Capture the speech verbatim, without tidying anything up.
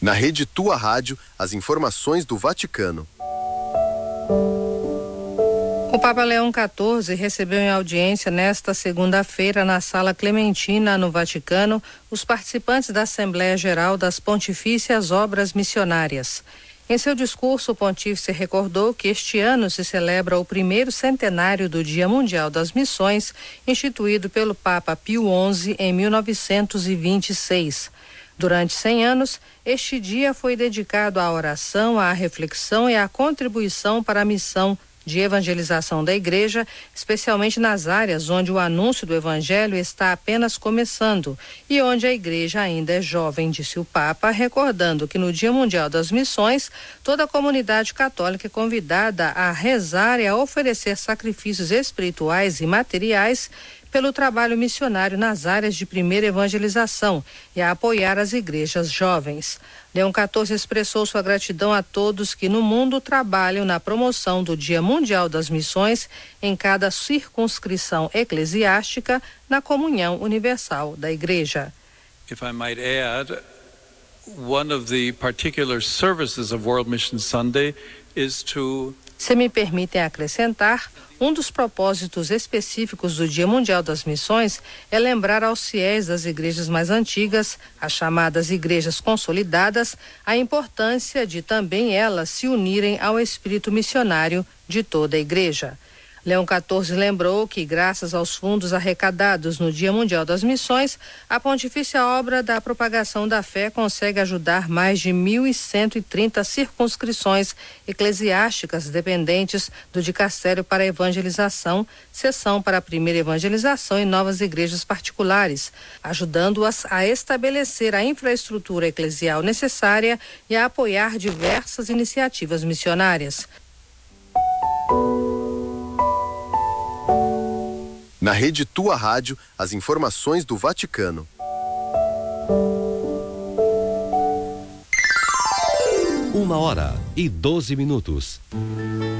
Na Rede Tua Rádio, as informações do Vaticano. O Papa Leão quatorze recebeu em audiência nesta segunda-feira na Sala Clementina, no Vaticano, os participantes da Assembleia Geral das Pontifícias Obras Missionárias. Em seu discurso, o pontífice recordou que este ano se celebra o primeiro centenário do Dia Mundial das Missões, instituído pelo Papa Pio onze em mil novecentos e vinte e seis. Durante cem anos, este dia foi dedicado à oração, à reflexão e à contribuição para a missão de evangelização da Igreja, especialmente nas áreas onde o anúncio do Evangelho está apenas começando e onde a Igreja ainda é jovem, disse o Papa, recordando que no Dia Mundial das Missões, toda a comunidade católica é convidada a rezar e a oferecer sacrifícios espirituais e materiais pelo trabalho missionário nas áreas de primeira evangelização e a apoiar as igrejas jovens. Leão quatorze expressou sua gratidão a todos que no mundo trabalham na promoção do Dia Mundial das Missões em cada circunscrição eclesiástica na comunhão universal da Igreja. If I might add, one of the particular services of World Mission Sunday is to Se me permitem acrescentar, um dos propósitos específicos do Dia Mundial das Missões é lembrar aos fiéis das igrejas mais antigas, as chamadas igrejas consolidadas, a importância de também elas se unirem ao espírito missionário de toda a igreja. Leão quatorze lembrou que, graças aos fundos arrecadados no Dia Mundial das Missões, a Pontifícia Obra da Propagação da Fé consegue ajudar mais de mil e cento e trinta circunscrições eclesiásticas dependentes do Dicastério para a Evangelização, seção para a primeira evangelização e novas igrejas particulares, ajudando-as a estabelecer a infraestrutura eclesial necessária e a apoiar diversas iniciativas missionárias. Na Rede Tua Rádio, as informações do Vaticano. Uma hora e doze minutos.